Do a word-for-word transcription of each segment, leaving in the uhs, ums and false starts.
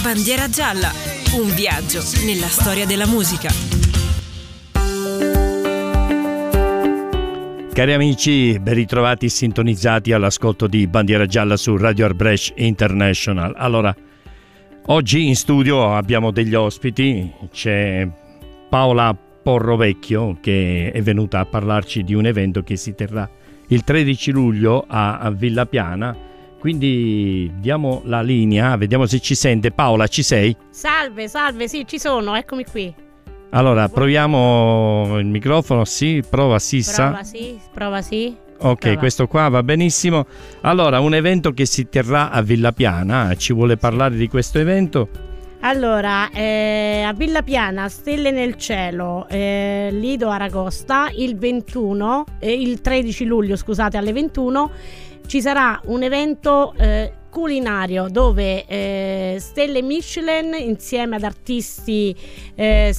Bandiera gialla, un viaggio nella storia della musica. Cari amici, ben ritrovati sintonizzati all'ascolto di Bandiera gialla su Radio Arbrecht International. Allora, oggi in studio abbiamo degli ospiti, c'è Paola Porrovecchio che è venuta a parlarci di un evento che si terrà il tredici luglio a, a Villa Piana. Quindi diamo la linea, vediamo se ci sente. Paola, ci sei? Salve, salve, sì, ci sono, eccomi qui. Allora, proviamo il microfono, sì, prova Sissa. Prova sì, prova sì. Ok, prova. Questo qua va benissimo. Allora, un evento che si terrà a Villa Piana, ci vuole parlare di questo evento? Allora, eh, a Villa Piana, Stelle nel cielo, eh, Lido Aragosta, il ventuno, eh, il tredici luglio, scusate, alle ventuno, ci sarà un evento eh, culinario dove eh, stelle Michelin insieme ad artisti eh,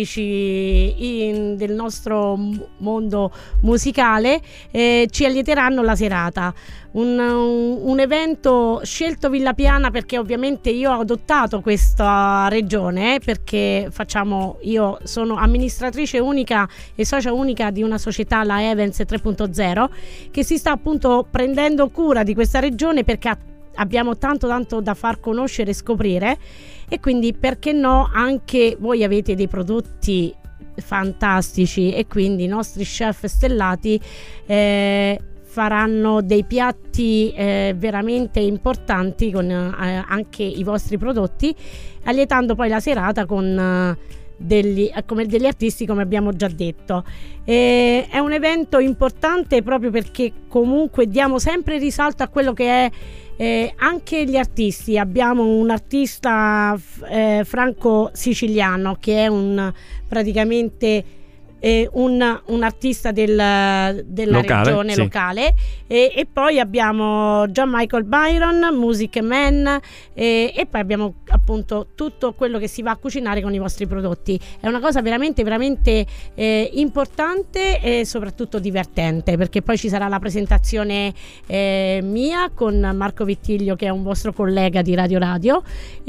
storici in, del nostro mondo musicale eh, ci allieteranno la serata. Un, un, un evento scelto Villa Piana perché ovviamente io ho adottato questa regione eh, perché facciamo, io sono amministratrice unica e socia unica di una società, la Evans tre punto zero, che si sta appunto prendendo cura di questa regione perché ha abbiamo tanto tanto da far conoscere e scoprire, e quindi perché no, anche voi avete dei prodotti fantastici e quindi i nostri chef stellati eh, faranno dei piatti eh, veramente importanti con eh, anche i vostri prodotti, allietando poi la serata con eh, Degli, come degli artisti, come abbiamo già detto. E è un evento importante proprio perché comunque diamo sempre risalto a quello che è eh, anche gli artisti. Abbiamo un artista eh, franco-siciliano che è un praticamente eh, un, un artista del, della locale, regione sì. locale e, e poi abbiamo John Michael Byron, Music Man e, e poi abbiamo appunto tutto quello che si va a cucinare con i vostri prodotti. È una cosa veramente veramente eh, importante e soprattutto divertente, perché poi ci sarà la presentazione eh, mia con Marco Vittiglio, che è un vostro collega di Radio Radio,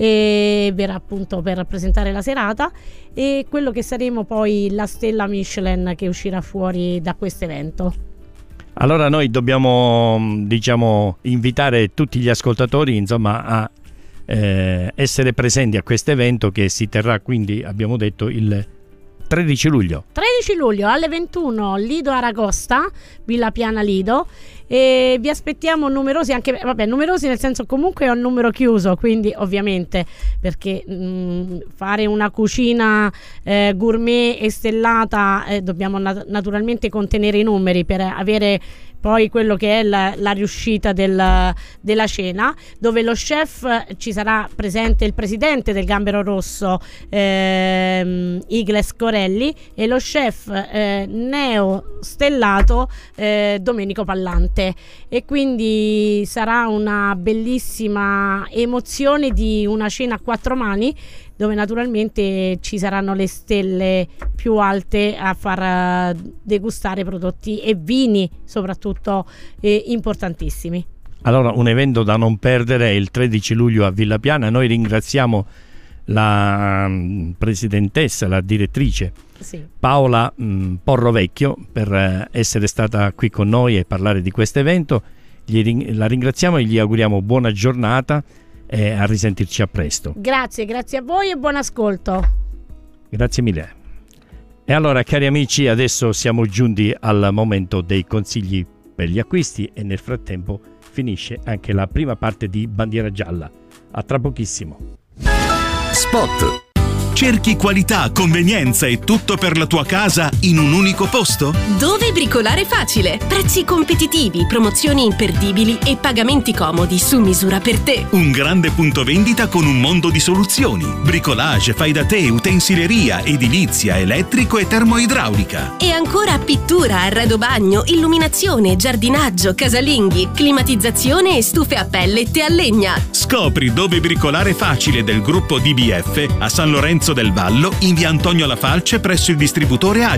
e verrà appunto per presentare la serata, e quello che saremo poi la stella Michelin che uscirà fuori da questo evento. Allora noi dobbiamo, diciamo, invitare tutti gli ascoltatori, insomma, a eh, essere presenti a questo evento che si terrà, quindi abbiamo detto, il tredici luglio. tredici luglio alle ventuno, Lido Aragosta, Villa Piana Lido, e vi aspettiamo numerosi, anche vabbè numerosi nel senso comunque è un numero chiuso, quindi ovviamente perché mh, fare una cucina eh, gourmet e stellata eh, dobbiamo nat- naturalmente contenere i numeri per avere poi quello che è la, la riuscita del, della cena, dove lo chef ci sarà presente il presidente del Gambero Rosso ehm, Igles Corelli e lo chef eh, neo stellato eh, Domenico Pallante, e quindi sarà una bellissima emozione di una cena a quattro mani dove naturalmente ci saranno le stelle più alte a far degustare prodotti e vini soprattutto eh, importantissimi. Allora, un evento da non perdere il tredici luglio a Villa Piana. Noi ringraziamo la mh, presidentessa, la direttrice sì. Paola mh, Porrovecchio per eh, essere stata qui con noi e parlare di questo evento. Gli ring- la ringraziamo e gli auguriamo buona giornata e a risentirci a presto. Grazie, grazie a voi e buon ascolto. Grazie mille. E allora, cari amici, adesso siamo giunti al momento dei consigli per gli acquisti e nel frattempo finisce anche la prima parte di Bandiera Gialla. A tra pochissimo. Spot. Cerchi qualità, convenienza e tutto per la tua casa in un unico posto? Dove bricolare facile, prezzi competitivi, promozioni imperdibili e pagamenti comodi su misura per te. Un grande punto vendita con un mondo di soluzioni: bricolage, fai da te, utensileria, edilizia, elettrico e termoidraulica. E ancora pittura, arredo bagno, illuminazione, giardinaggio, casalinghi, climatizzazione e stufe a pellette a legna. Scopri Dove bricolare facile del gruppo D B F a San Lorenzo del Vallo, in via Antonio La Falce presso il distributore Agile.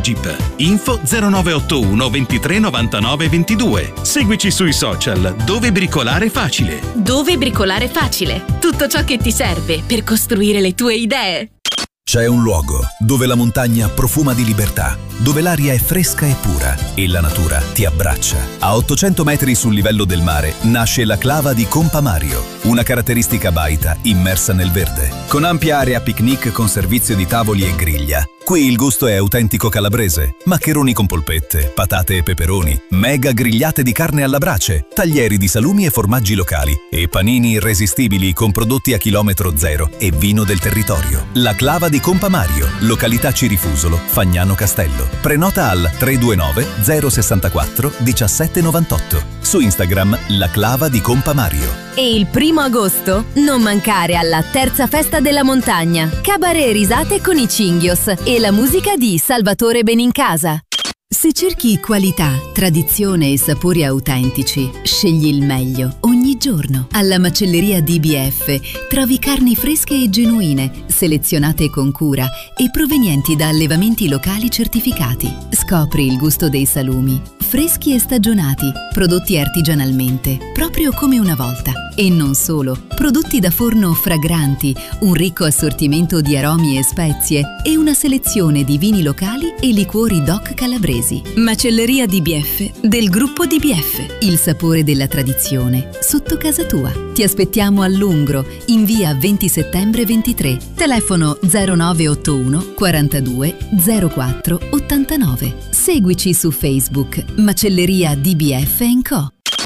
Agip. Info zero nove otto uno ventitré novantanove ventidue. Seguici sui social. Dove bricolare facile. Dove bricolare facile. Tutto ciò che ti serve per costruire le tue idee. C'è un luogo dove la montagna profuma di libertà, dove l'aria è fresca e pura e la natura ti abbraccia. A ottocento metri sul livello del mare nasce la Clava di Compamario, una caratteristica baita immersa nel verde. Con ampia area picnic con servizio di tavoli e griglia, qui il gusto è autentico calabrese. Maccheroni con polpette, patate e peperoni, mega grigliate di carne alla brace, taglieri di salumi e formaggi locali e panini irresistibili con prodotti a chilometro zero e vino del territorio. La Clava di Compamario, località Cirifusolo, Fagnano Castello. Prenota al tre due nove zero sei quattro uno sette nove otto. Su Instagram La Clava di Compamario. E il primo agosto non mancare alla terza festa della montagna. Cabaret risate con i Cinghios e la musica di Salvatore Benincasa. Se cerchi qualità, tradizione e sapori autentici, scegli il meglio ogni giorno. Alla macelleria D B F trovi carni fresche e genuine, selezionate con cura e provenienti da allevamenti locali certificati. Scopri il gusto dei salumi, freschi e stagionati, prodotti artigianalmente, proprio come una volta. E non solo, prodotti da forno fragranti, un ricco assortimento di aromi e spezie e una selezione di vini locali e liquori D O C calabresi. Macelleria D B F del gruppo D B F. Il sapore della tradizione sotto casa tua. Ti aspettiamo a Lungro, in via venti settembre ventitré. Telefono zero nove otto uno quarantadue zero quattro ottantanove. Seguici su Facebook Macelleria D B F and Co.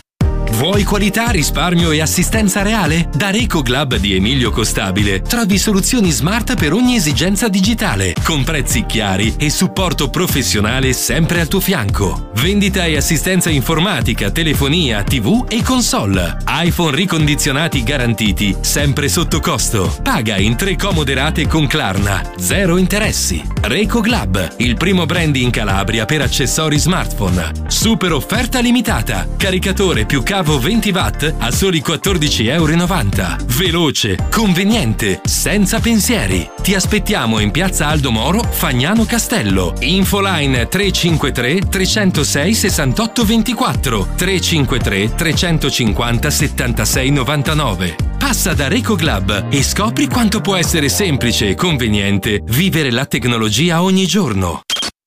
Vuoi qualità, risparmio e assistenza reale? Da Recoglab di Emilio Costabile trovi soluzioni smart per ogni esigenza digitale, con prezzi chiari e supporto professionale sempre al tuo fianco. Vendita e assistenza informatica, telefonia, tivù e console. iPhone ricondizionati garantiti, sempre sotto costo. Paga in tre comode rate con Klarna, zero interessi. Recoglab, il primo brand in Calabria per accessori smartphone. Super offerta limitata. Caricatore più cavo venti watt a soli quattordici e novanta euro. Veloce, conveniente, senza pensieri. Ti aspettiamo in piazza Aldo Moro, Fagnano Castello. Infoline tre cinque tre tre zero sei sei otto due quattro tre cinque tre tre cinque zero sette sei nove nove. Passa da Recoglab e scopri quanto può essere semplice e conveniente vivere la tecnologia ogni giorno.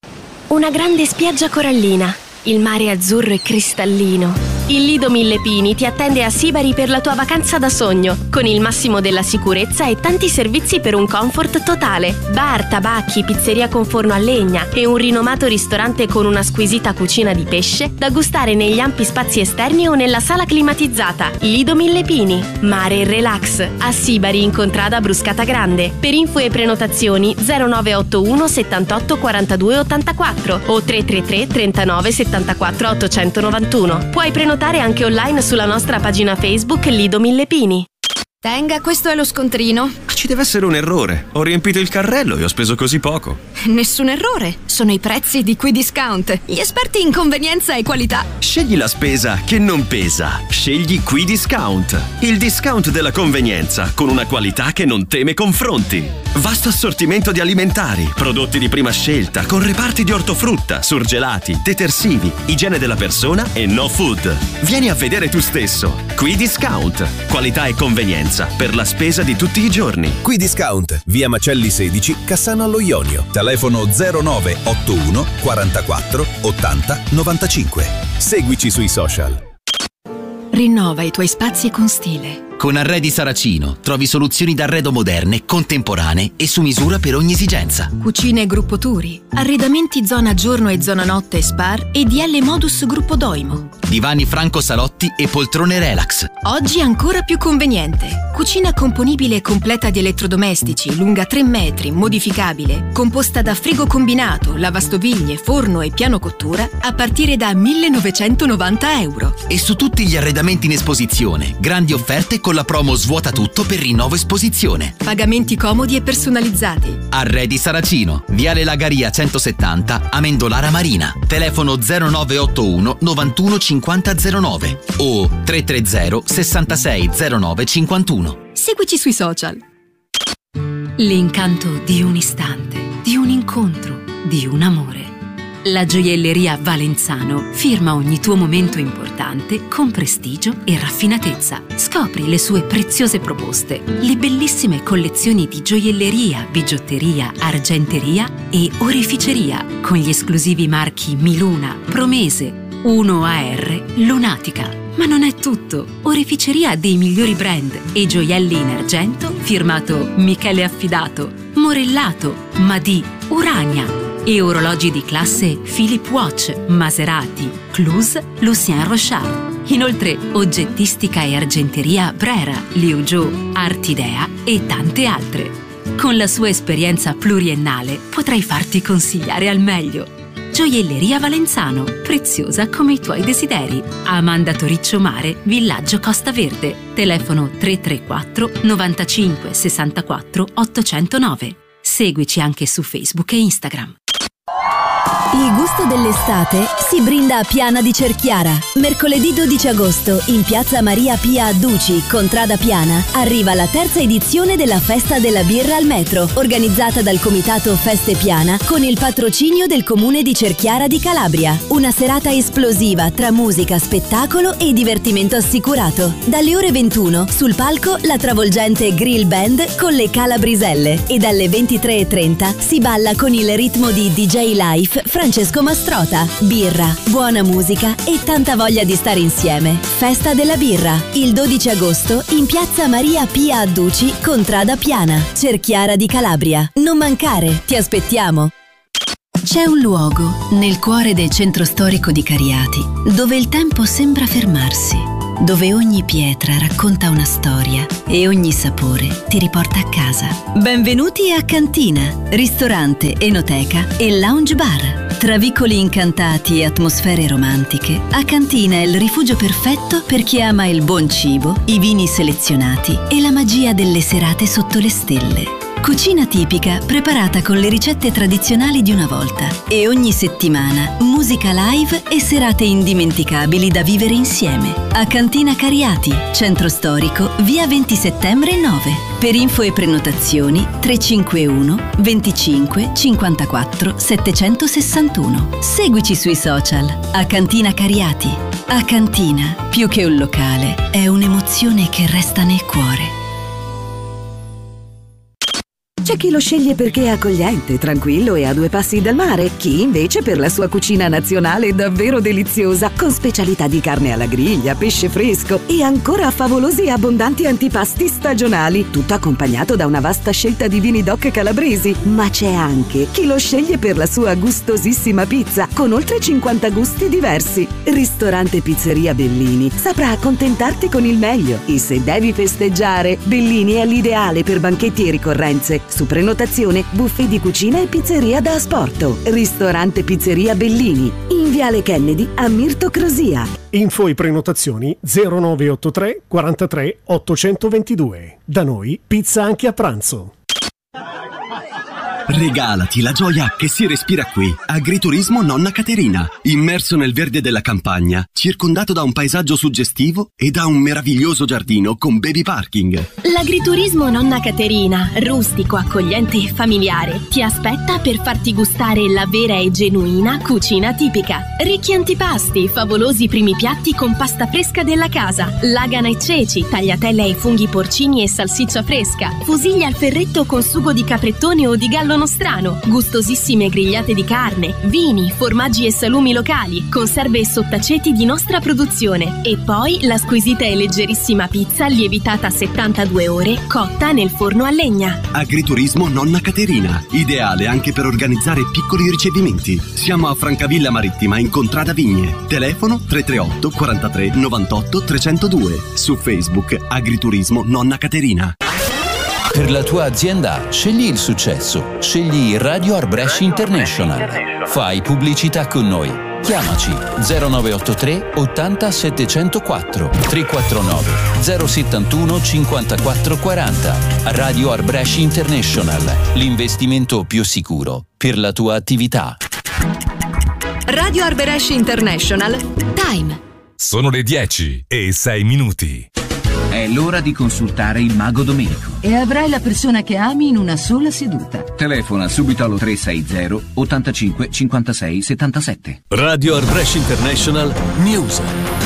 Una grande spiaggia corallina, il mare azzurro e cristallino. Il Lido Mille Pini ti attende a Sibari per la tua vacanza da sogno, con il massimo della sicurezza e tanti servizi per un comfort totale. Bar, tabacchi, pizzeria con forno a legna e un rinomato ristorante con una squisita cucina di pesce da gustare negli ampi spazi esterni o nella sala climatizzata. Lido Mille Pini, mare e relax, a Sibari in contrada Bruscata Grande. Per info e prenotazioni zero nove otto uno settantotto quarantadue ottantaquattro o tre tre tre trentanove settantaquattro ottocentonovantuno. Puoi prenotare anche online sulla nostra pagina Facebook Lido Mille Pini. Tenga, questo è lo scontrino. Ci deve essere un errore. Ho riempito il carrello e ho speso così poco. Nessun errore. Sono i prezzi di Quidiscount. Gli esperti in convenienza e qualità. Scegli la spesa che non pesa. Scegli Quidiscount. Il discount della convenienza con una qualità che non teme confronti. Vasto assortimento di alimentari, prodotti di prima scelta, con reparti di ortofrutta, surgelati, detersivi, igiene della persona e no food. Vieni a vedere tu stesso. Quidiscount. Qualità e convenienza per la spesa di tutti i giorni. Quidiscount, via Macelli sedici, Cassano allo Ionio. Telefono zero nove otto uno quarantaquattro ottanta novantacinque. Seguici sui social. Rinnova i tuoi spazi con stile. Con Arredi Saracino trovi soluzioni d'arredo moderne, contemporanee e su misura per ogni esigenza. Cucine Gruppo Turi, arredamenti zona giorno e zona notte Spar e D L Modus Gruppo Doimo. Divani Franco Salotti e poltrone relax. Oggi ancora più conveniente. Cucina componibile e completa di elettrodomestici, lunga tre metri, modificabile, composta da frigo combinato, lavastoviglie, forno e piano cottura a partire da millenovecentonovanta euro. E su tutti gli arredamenti in esposizione, grandi offerte con la promo Svuota tutto per rinnovo esposizione. Pagamenti comodi e personalizzati. Arredi Saracino, Viale Lagaria centosettanta, Amendolara Marina. Telefono zero nove otto uno novantuno cinquanta zero nove o tre tre zero sessantasei zero nove cinquantuno. Seguici sui social. L'incanto di un istante, di un incontro, di un amore. La gioielleria Valenzano firma ogni tuo momento importante con prestigio e raffinatezza. Scopri le sue preziose proposte, le bellissime collezioni di gioielleria, bigiotteria, argenteria e oreficeria con gli esclusivi marchi Miluna, Promese, uno A R, Lunatica. Ma non è tutto. Oreficeria dei migliori brand e gioielli in argento firmato Michele Affidato, Morellato, Madì, Urania. E orologi di classe Philip Watch, Maserati, Cluse, Lucien Rochard. Inoltre oggettistica e argenteria Brera, Liu Zhou, Artidea e tante altre. Con la sua esperienza pluriennale potrai farti consigliare al meglio. Gioielleria Valenzano, preziosa come i tuoi desideri. Amanda Toriccio Mare, Villaggio Costa Verde. Telefono tre tre quattro novantacinque sessantaquattro ottocentonove. Seguici anche su Facebook e Instagram. Il gusto dell'estate si brinda a Piana di Cerchiara. Mercoledì dodici agosto, in piazza Maria Pia a Duci, Contrada Piana, arriva la terza edizione della Festa della Birra al Metro, organizzata dal Comitato Feste Piana con il patrocinio del Comune di Cerchiara di Calabria. Una serata esplosiva tra musica, spettacolo e divertimento assicurato. Dalle ore ventuno, sul palco la travolgente Grill Band con le Calabriselle e dalle ventitré e trenta si balla con il ritmo di D J Life Francesco Mastrota. Birra, buona musica e tanta voglia di stare insieme. Festa della Birra, il dodici agosto in piazza Maria Pia a Duci, Contrada Piana, Cerchiara di Calabria. Non mancare, ti aspettiamo! C'è un luogo nel cuore del centro storico di Cariati dove il tempo sembra fermarsi, dove ogni pietra racconta una storia e ogni sapore ti riporta a casa. Benvenuti a Cantina, ristorante, enoteca e lounge bar. Tra vicoli incantati e atmosfere romantiche, a Cantina è il rifugio perfetto per chi ama il buon cibo, i vini selezionati e la magia delle serate sotto le stelle. Cucina tipica preparata con le ricette tradizionali di una volta e ogni settimana musica live e serate indimenticabili da vivere insieme. A Cantina Cariati, centro storico, via venti settembre nove. Per info e prenotazioni tre cinque uno venticinque cinquantaquattro settecentosessantuno. Seguici sui social. A Cantina Cariati. A Cantina, più che un locale, è un'emozione che resta nel cuore. C'è chi lo sceglie perché è accogliente, tranquillo e a due passi dal mare, chi invece per la sua cucina nazionale davvero deliziosa, con specialità di carne alla griglia, pesce fresco e ancora favolosi e abbondanti antipasti stagionali, tutto accompagnato da una vasta scelta di vini doc calabresi. Ma c'è anche chi lo sceglie per la sua gustosissima pizza, con oltre cinquanta gusti diversi. Ristorante Pizzeria Bellini saprà accontentarti con il meglio e se devi festeggiare, Bellini è l'ideale per banchetti e ricorrenze. Su prenotazione, buffet di cucina e pizzeria da asporto. Ristorante Pizzeria Bellini, in Viale Kennedy a Mirto Crosia. Info e prenotazioni zero nove otto tre quarantatré ottocentoventidue. Da noi, pizza anche a pranzo. Regalati la gioia che si respira qui. Agriturismo Nonna Caterina. Immerso nel verde della campagna, circondato da un paesaggio suggestivo e da un meraviglioso giardino con baby parking. L'agriturismo Nonna Caterina, rustico, accogliente e familiare, ti aspetta per farti gustare la vera e genuina cucina tipica. Ricchi antipasti, favolosi primi piatti con pasta fresca della casa, lagana e ceci, tagliatelle ai funghi porcini e salsiccia fresca, fusilli al ferretto con sugo di caprettone o di gallo nostrano, gustosissime grigliate di carne, vini, formaggi e salumi locali, conserve e sottaceti di nostra produzione e poi la squisita e leggerissima pizza lievitata a settantadue ore, cotta nel forno a legna. Agriturismo Nonna Caterina, ideale anche per organizzare piccoli ricevimenti. Siamo a Francavilla Marittima in Contrada Vigne. Telefono tre tre otto quarantatré novantotto trecentodue. Su Facebook Agriturismo Nonna Caterina. Per la tua azienda scegli il successo, scegli Radio Arbresh International. Fai pubblicità con noi. Chiamaci zero nove otto tre ottanta settecentoquattro tre quattro nove zero settantuno cinquantaquattro quaranta. Radio Arbresh International, l'investimento più sicuro per la tua attività. Radio Arbresh International. Time. Sono le dieci e sei minuti. È l'ora di consultare il Mago Domenico. E avrai la persona che ami in una sola seduta. Telefona subito allo tre sei zero ottantacinque cinquantasei settantasette. Radio Arbresh International News.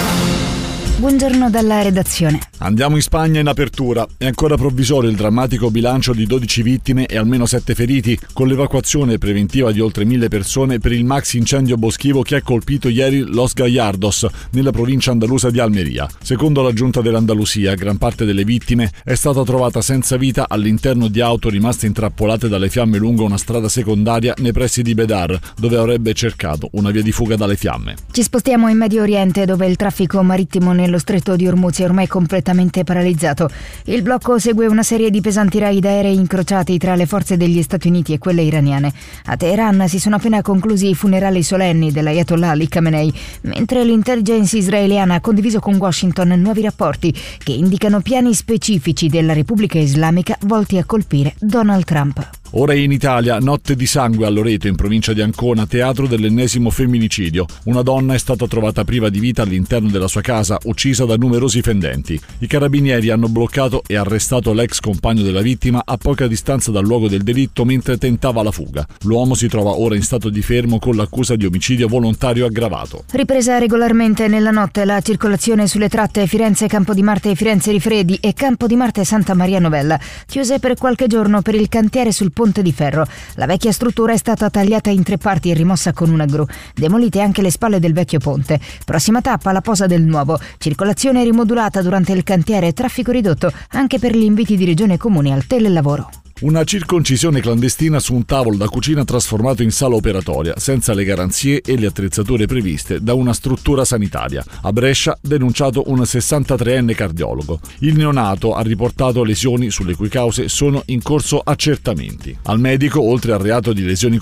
Buongiorno dalla redazione. Andiamo in Spagna in apertura. È ancora provvisorio il drammatico bilancio di dodici vittime e almeno sette feriti, con l'evacuazione preventiva di oltre mille persone per il maxi incendio boschivo che ha colpito ieri Los Gallardos, nella provincia andalusa di Almeria. Secondo la giunta dell'Andalusia, gran parte delle vittime è stata trovata senza vita all'interno di auto rimaste intrappolate dalle fiamme lungo una strada secondaria nei pressi di Bedar, dove avrebbe cercato una via di fuga dalle fiamme. Ci spostiamo in Medio Oriente, dove il traffico marittimo nel Lo stretto di Hormuz è ormai completamente paralizzato. Il blocco segue una serie di pesanti raid aerei incrociati tra le forze degli Stati Uniti e quelle iraniane. A Teheran si sono appena conclusi i funerali solenni dell'Ayatollah Ali Khamenei, mentre l'intelligence israeliana ha condiviso con Washington nuovi rapporti che indicano piani specifici della Repubblica Islamica volti a colpire Donald Trump. Ora in Italia, notte di sangue a Loreto, in provincia di Ancona, teatro dell'ennesimo femminicidio. Una donna è stata trovata priva di vita all'interno della sua casa, uccisa da numerosi fendenti. I carabinieri hanno bloccato e arrestato l'ex compagno della vittima a poca distanza dal luogo del delitto mentre tentava la fuga. L'uomo si trova ora in stato di fermo con l'accusa di omicidio volontario aggravato. Ripresa regolarmente nella notte la circolazione sulle tratte Firenze-Campo di Marte e Firenze-Rifredi e Campo di Marte-Santa Maria Novella, chiuse per qualche giorno per il cantiere sul Ponte di Ferro. La vecchia struttura è stata tagliata in tre parti e rimossa con una gru. Demolite anche le spalle del vecchio ponte. Prossima tappa la posa del nuovo. Circolazione rimodulata durante il cantiere e traffico ridotto anche per gli inviti di regione e comune al telelavoro. Una circoncisione clandestina su un tavolo da cucina trasformato in sala operatoria, senza le garanzie e le attrezzature previste da una struttura sanitaria. A Brescia denunciato un sessantatreenne cardiologo. Il neonato ha riportato lesioni sulle cui cause sono in corso accertamenti. Al medico, oltre al reato di lesioni